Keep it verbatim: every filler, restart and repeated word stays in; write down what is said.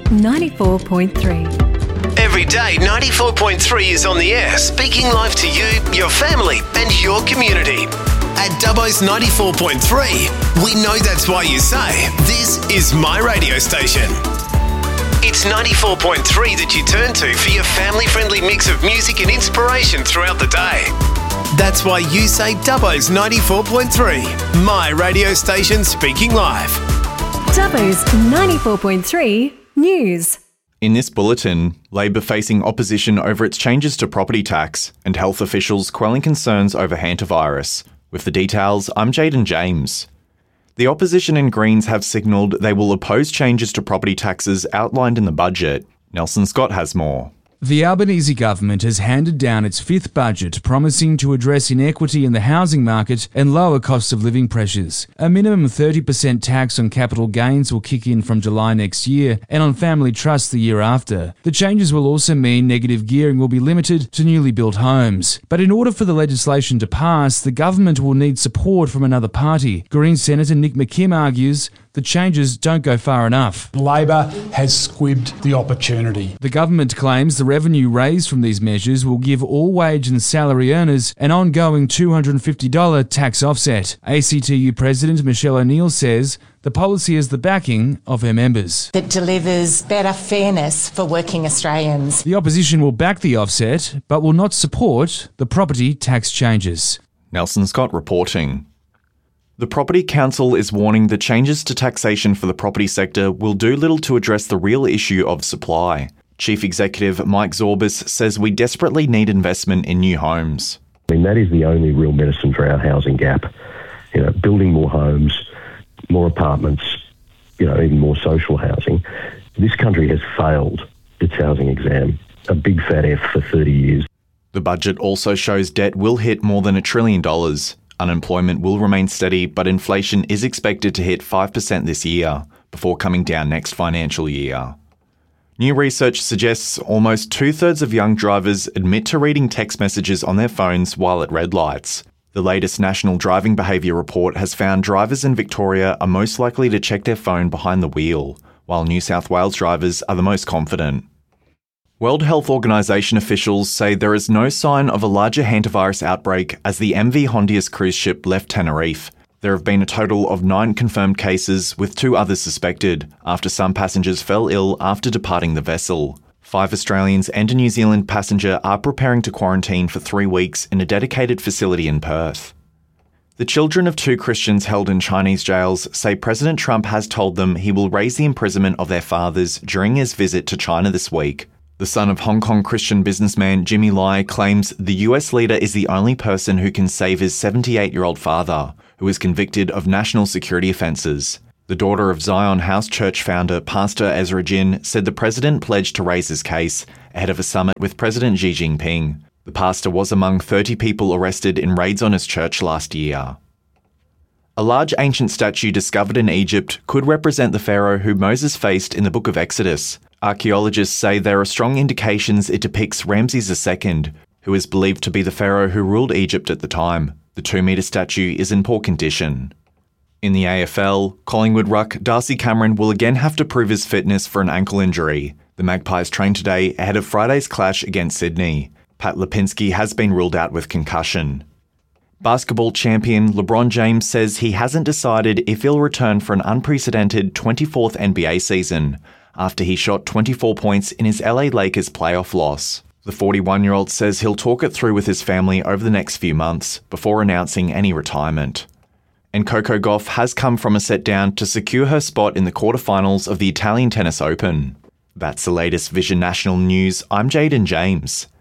ninety-four point three. Every day, ninety-four point three is on the air, speaking live to you, your family, and your community. At Dubbo's ninety-four point three, we know that's why you say, this is my radio station. It's ninety-four point three that you turn to for your family-friendly mix of music and inspiration throughout the day. That's why you say Dubbo's ninety-four point three, my radio station speaking live. Dubbo's ninety-four point three News. In this bulletin, Labor facing opposition over its changes to property tax and health officials quelling concerns over hantavirus. With the details, I'm Jaden James. The opposition and Greens have signalled they will oppose changes to property taxes outlined in the budget. Nelson Scott has more. The Albanese government has handed down its fifth budget, promising to address inequity in the housing market and lower cost of living pressures. A minimum thirty percent tax on capital gains will kick in from July next year and on family trusts the year after. The changes will also mean negative gearing will be limited to newly built homes. But in order for the legislation to pass, the government will need support from another party. Greens Senator Nick McKim argues the changes don't go far enough. Labor has squibbed the opportunity. The government claims the revenue raised from these measures will give all wage and salary earners an ongoing two hundred fifty dollars tax offset. A C T U President Michelle O'Neill says the policy is the backing of her members. That delivers better fairness for working Australians. The opposition will back the offset, but will not support the property tax changes. Nelson Scott reporting. The Property Council is warning the changes to taxation for the property sector will do little to address the real issue of supply. Chief Executive Mike Zorbas says we desperately need investment in new homes. I mean, that is the only real medicine for our housing gap. You know, building more homes, more apartments, you know, even more social housing. This country has failed its housing exam, a big fat F for thirty years. The budget also shows debt will hit more than a trillion dollars. Unemployment will remain steady, but inflation is expected to hit five percent this year, before coming down next financial year. New research suggests almost two-thirds of young drivers admit to reading text messages on their phones while at red lights. The latest National Driving Behaviour Report has found drivers in Victoria are most likely to check their phone behind the wheel, while New South Wales drivers are the most confident. World Health Organization officials say there is no sign of a larger hantavirus outbreak as the M V Hondius cruise ship left Tenerife. There have been a total of nine confirmed cases, with two others suspected, after some passengers fell ill after departing the vessel. Five Australians and a New Zealand passenger are preparing to quarantine for three weeks in a dedicated facility in Perth. The children of two Christians held in Chinese jails say President Trump has told them he will raise the imprisonment of their fathers during his visit to China this week. The son of Hong Kong Christian businessman Jimmy Lai claims the U S leader is the only person who can save his seventy-eight-year-old father, who is convicted of national security offences. The daughter of Zion House Church founder Pastor Ezra Jin said the president pledged to raise his case ahead of a summit with President Xi Jinping. The pastor was among thirty people arrested in raids on his church last year. A large ancient statue discovered in Egypt could represent the pharaoh who Moses faced in the Book of Exodus. Archaeologists say there are strong indications it depicts Ramses the Second, who is believed to be the pharaoh who ruled Egypt at the time. The two-metre statue is in poor condition. In the A F L, Collingwood ruck Darcy Cameron will again have to prove his fitness for an ankle injury. The Magpies trained today ahead of Friday's clash against Sydney. Pat Lipinski has been ruled out with concussion. Basketball champion LeBron James says he hasn't decided if he'll return for an unprecedented twenty-fourth N B A season, after he shot twenty-four points in his L A Lakers playoff loss. The forty-one-year-old says he'll talk it through with his family over the next few months before announcing any retirement. And Coco Gauff has come from a set down to secure her spot in the quarterfinals of the Italian Tennis Open. That's the latest Vision National News. I'm Jaden James.